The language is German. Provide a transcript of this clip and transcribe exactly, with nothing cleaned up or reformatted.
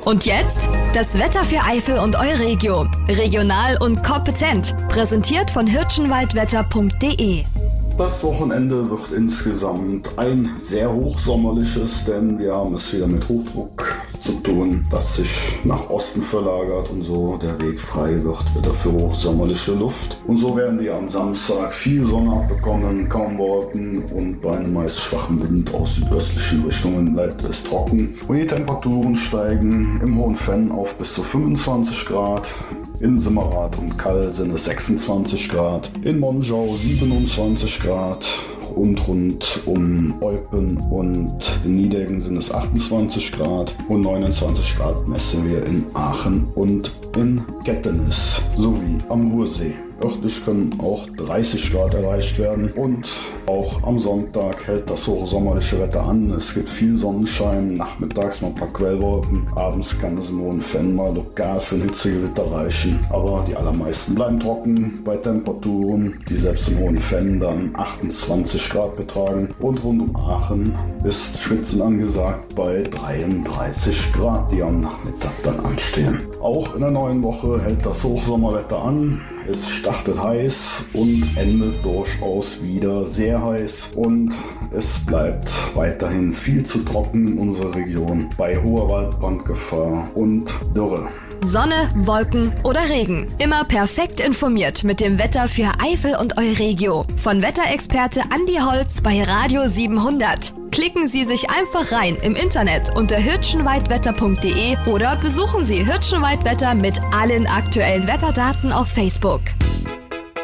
Und jetzt das Wetter für Eifel und Euregio. Regional und kompetent. Präsentiert von hirschenwaldwetter punkt de. Das Wochenende wird insgesamt ein sehr hochsommerliches, denn wir haben es wieder mit Hochdruck zu tun, das sich nach Osten verlagert und so der Weg frei wird wieder für hochsommerliche Luft. Und so werden wir am Samstag viel Sonne abbekommen, kaum Wolken und bei einem meist schwachen Wind aus südöstlichen Richtungen bleibt es trocken. Und die Temperaturen steigen im Hohenfenn auf bis zu fünfundzwanzig Grad. In Simmerath und Kall sind es sechsundzwanzig Grad, in Monschau siebenundzwanzig Grad und rund um Eupen und in Niedegen sind es achtundzwanzig Grad und neunundzwanzig Grad messen wir in Aachen und in Gettenis sowie am Ruhrsee. Örtlich können auch dreißig Grad erreicht werden und auch am Sonntag hält das hochsommerliche Wetter an. Es gibt viel Sonnenschein, nachmittags mal ein paar Quellwolken, abends kann es im Hohenfenn mal lokal für ein Hitzegewitter reichen. Aber die allermeisten bleiben trocken bei Temperaturen, die selbst im Hohenfenn dann achtundzwanzig Grad betragen und rund um Aachen ist Schwitzen angesagt bei dreiunddreißig Grad, die am Nachmittag dann anstehen. Auch in der neuen Woche hält das Hochsommerwetter an. Es startet heiß und endet durchaus wieder sehr heiß und es bleibt weiterhin viel zu trocken in unserer Region bei hoher Waldbrandgefahr und Dürre. Sonne, Wolken oder Regen. Immer perfekt informiert mit dem Wetter für Eifel und Euregio. Von Wetterexperte Andi Holz bei Radio siebenhundert. Klicken Sie sich einfach rein im Internet unter hirschenwaldwetter punkt de oder besuchen Sie Hirschenwaldwetter mit allen aktuellen Wetterdaten auf Facebook.